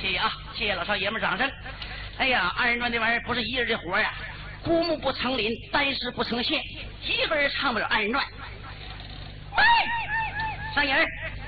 谢谢啊，谢谢老少爷们掌声。哎呀，二人转这玩意儿不是一人的活呀，孤木不成林，单丝不成线，一个人唱不了二人转。喂，上人。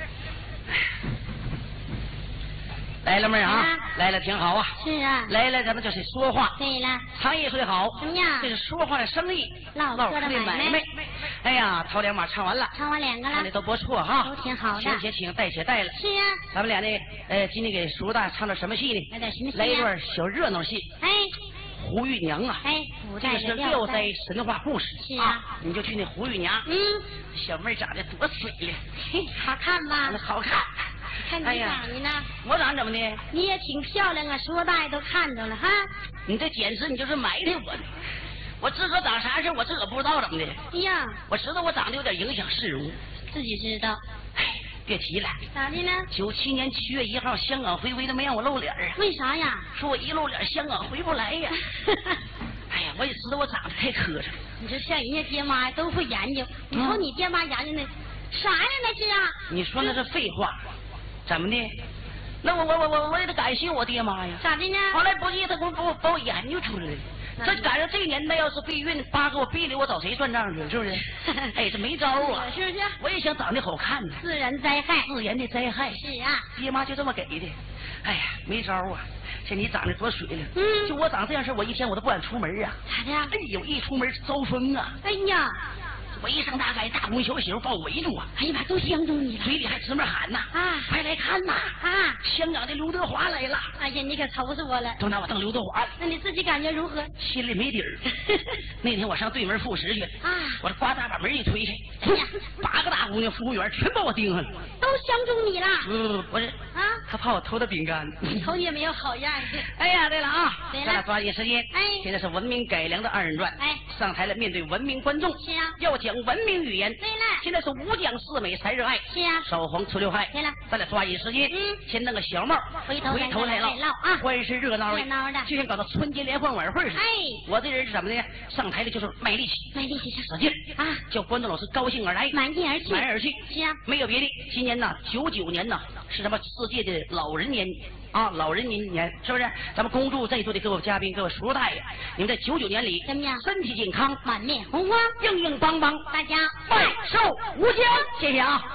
来了妹儿啊，来了挺好啊。 是啊， 来了咱们就是说话。 对了， 唱艺说得好。 怎么样？ 这是说话的生意， 唠嗑的买卖。 哎呀，头两码唱完了， 唱完2个了， 唱的都不错哈， 都挺好的。 请且请，带且带了。 是啊， 咱们俩呢，今天给叔大唱点什么戏呢？ 来点什么戏？ 来一段小热闹戏。 哎， 胡玉娘啊， 哎， 这个是6代神话故事。 是啊， 你就去那胡玉娘。小妹长得多水灵， 好看吧？ 好看。 看你长得呢， 我长怎么的？ 你也挺漂亮啊，说大爷都看着了哈。 你这简直你就是埋汰我！我自个长啥事我自个不知道怎么的。 哎呀， 我知道我长得有点影响市容， 自己知道。 哎，别提了。 咋的呢 ？97年7月1号，香港回归都没让我露脸啊。 为啥呀？ 说我一露脸，香港回不来呀。哎呀，我也知道我长得太磕碜。 你说像人家爹妈都会研究，你说你爹妈研究那啥呀？那是啊。 你说那是废话。怎么的？那我也得感谢我爹妈呀。 咋的呢？ 后来不济他把我研究出来了。这赶上这个年代，要是避孕爸给我逼了，我找谁算账去？是不是？哎，这没招啊！ 是不是？ 我也想长得好看呢。 自然灾害， 自然的灾害。 是啊， 爹妈就这么给的。哎呀，没招啊！像你长得多水灵，就我长这样式，我一天我都不敢出门啊。 咋的？ 哎呦，一出门招风啊！ 哎呀！ 我一上大街，大公小媳妇把我围住啊！ 哎呀妈，都相中你了， 嘴里还直门喊呐！啊，快来看呐！ 啊， 香港的刘德华来了！ 哎呀，你可愁死我了！ 都拿我当刘德华了。 那你自己感觉如何？ 心里没底儿。那天我上对门副食去啊， 我这呱嗒把门一推开，哎呀，8个大姑娘服务员全把我盯上了， 都相中你了。 不是啊，他怕我偷他饼干， 瞅你也没有好样子。 哎呀，对了啊， 对了， 咱俩抓紧时间。 哎， 现在是文明改良的二人转， 哎， 上台了，面对文明观众。 是啊， 要讲文明语言。 对了， 现在是5讲4美3热爱。 是啊， 少黄出6害。 对了， 咱俩抓紧时间。先弄个小帽，回头来唠啊， 欢是热闹的，就像搞到春节联欢晚会似的。 哎， 我这人是怎么的？上台的就是卖力气，使劲啊，叫观众老师高兴而来， 满劲而去。是啊， 没有别的。今年呢，99年呢是什么世界的老人年啊？老人年是不是？咱们恭祝在座的各位嘉宾、各位叔叔大爷，你们在99年里怎么样？ 身体健康， 满面红光， 硬硬邦邦， 大家百寿无疆。谢谢啊。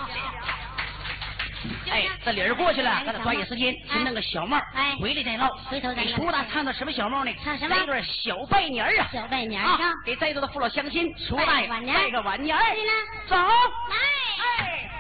哎，这理儿过去了，咱俩抓紧时间，先弄个小帽， 哎， 回来再唠。 回头再唠。 叔大唱的什么小帽呢？ 唱什么？ 来一段小拜年啊！ 小拜年啊，给在座的父老乡亲、叔大爷拜个晚年。 对了， 走，来，哎。